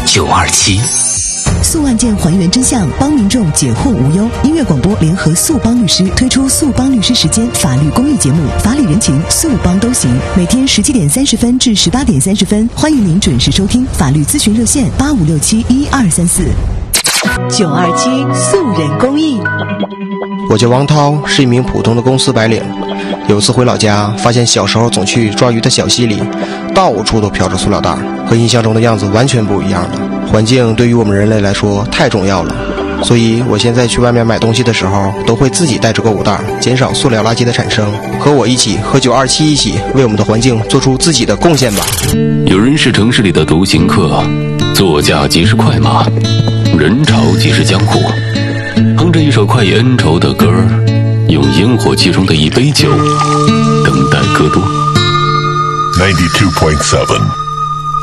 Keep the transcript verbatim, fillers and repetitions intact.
九二七。 诉案件还原真相，帮民众解惑无忧。音乐广播联合速帮律师推出速帮律师时间法律公益节目，法理人情速帮都行。每天十七点三十分至十八点三十分，欢迎您准时收听。法律咨询热线八五六七一二三四。九二七素人公益。 我叫王涛，是一名普通的公司白领。有次回老家，发现小时候总去抓鱼的小溪里，到处都飘着塑料袋，和印象中的样子完全不一样了。环境对于我们人类来说太重要了，所以我现在去外面买东西的时候，都会自己带着购物袋，减少塑料垃圾的产生。和我一起，和九二七一起，为我们的环境做出自己的贡献吧。 有人是城市里的独行客，作家即是快马，人潮即是江湖。哼着一首快意恩仇的歌，用烟火气中的一杯酒，等待戈多。 ninety-two point seven